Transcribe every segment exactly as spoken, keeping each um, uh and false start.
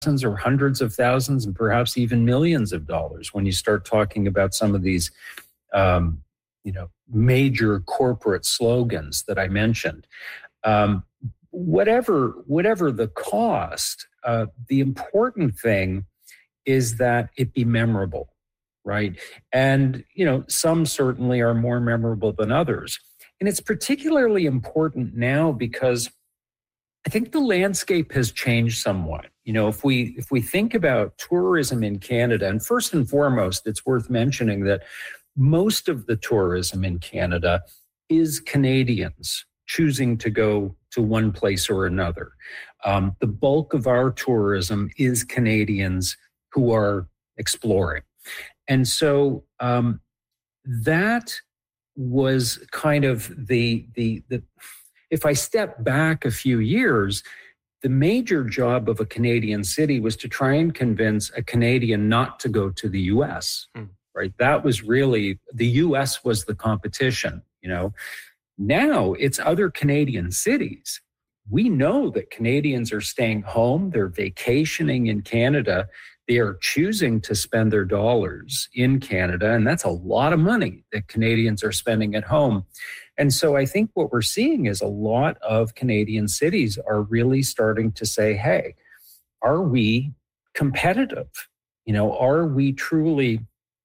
or hundreds of thousands and perhaps even millions of dollars when you start talking about some of these um, you know, major corporate slogans that I mentioned. Um, whatever, whatever the cost, uh, the important thing is that it be memorable, right? And, you know, some certainly are more memorable than others. And it's particularly important now because I think the landscape has changed somewhat. You know, if we if we think about tourism in Canada, and first and foremost, it's worth mentioning that most of the tourism in Canada is Canadians choosing to go to one place or another. Um, the bulk of our tourism is Canadians who are exploring. And so um, that was kind of the, the, the, if I step back a few years, the major job of a Canadian city was to try and convince a Canadian not to go to the U S, hmm. right? That was really, the U S was the competition, you know. Now it's other Canadian cities. We know that Canadians are staying home, they're vacationing in Canada, they are choosing to spend their dollars in Canada, and that's a lot of money that Canadians are spending at home. And so I think what we're seeing is a lot of Canadian cities are really starting to say, hey, are we competitive? You know, are we truly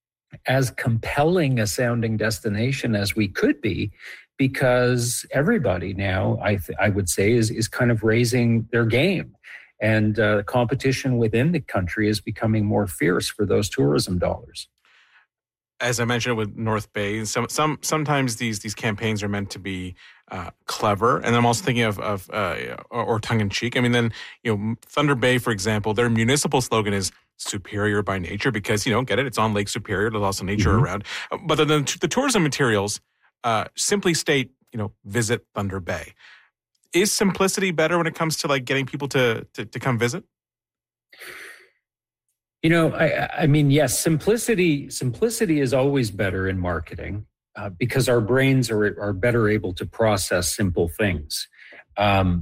as compelling a sounding destination as we could be? Because everybody now, I th- I would say, is is kind of raising their game. And uh, competition within the country is becoming more fierce for those tourism dollars. As I mentioned with North Bay, some some sometimes these these campaigns are meant to be uh, clever, and I'm also thinking of of uh, or, or tongue in cheek. I mean, then you know, Thunder Bay, for example, their municipal slogan is "Superior by Nature" because you know, get it, it's on Lake Superior. There's also nature mm-hmm. around, but then the, the tourism materials uh, simply state, you know, visit Thunder Bay. Is simplicity better when it comes to like getting people to to, to come visit? You know, I, I mean, yes, simplicity simplicity is always better in marketing uh, because our brains are are better able to process simple things. Um,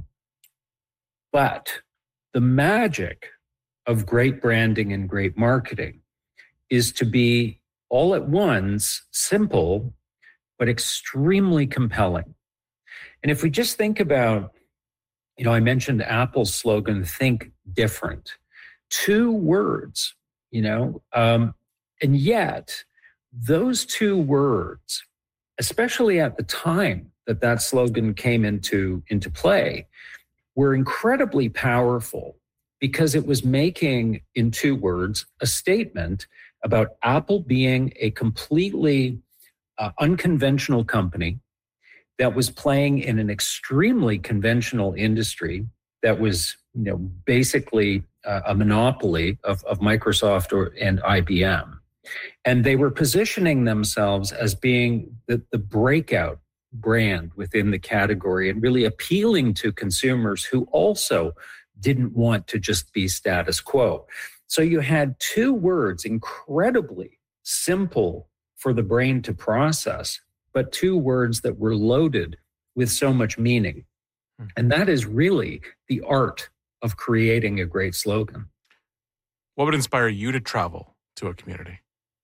but the magic of great branding and great marketing is to be all at once simple, but extremely compelling. And if we just think about, you know, I mentioned Apple's slogan, "Think different." Two words, you know, um, and yet those two words, especially at the time that that slogan came into, into play, were incredibly powerful because it was making, in two words, a statement about Apple being a completely uh, unconventional company that was playing in an extremely conventional industry that was, you know, basically uh, a monopoly of, of Microsoft or, and I B M. And they were positioning themselves as being the, the breakout brand within the category and really appealing to consumers who also didn't want to just be status quo. So you had two words, incredibly simple for the brain to process, but two words that were loaded with so much meaning. And that is really the art of creating a great slogan. What would inspire you to travel to a community?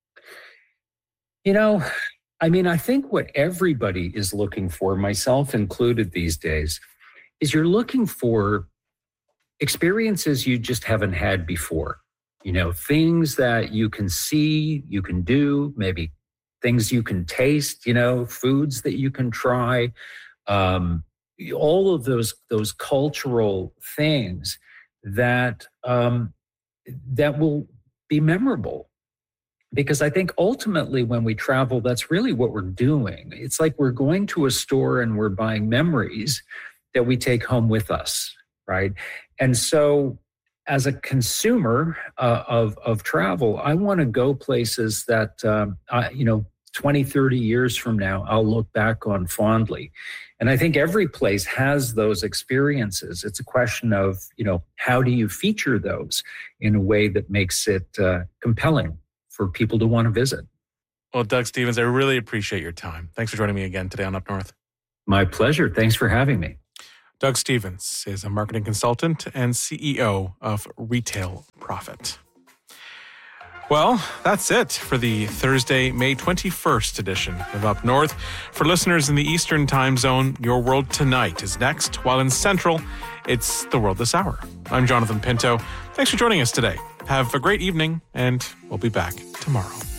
You know, I mean, I think what everybody is looking for, myself included these days, is you're looking for experiences you just haven't had before. You know, things that you can see, you can do, maybe things you can taste, you know, foods that you can try, um, all of those those cultural things that um, that will be memorable. Because I think ultimately when we travel, that's really what we're doing. It's like we're going to a store and we're buying memories that we take home with us, right? And so as a consumer uh, of, of travel, I want to go places that, um, I, you know, twenty, thirty years from now, I'll look back on fondly. And I think every place has those experiences. It's a question of, you know, how do you feature those in a way that makes it uh, compelling for people to want to visit? Well, Doug Stephens, I really appreciate your time. Thanks for joining me again today on Up North. My pleasure. Thanks for having me. Doug Stevens is a marketing consultant and C E O of Retail Profit. Well, that's it for the Thursday, May twenty-first edition of Up North. For listeners in the Eastern Time Zone, Your World Tonight is next, while in Central, it's The World This Hour. I'm Jonathan Pinto. Thanks for joining us today. Have a great evening, and we'll be back tomorrow.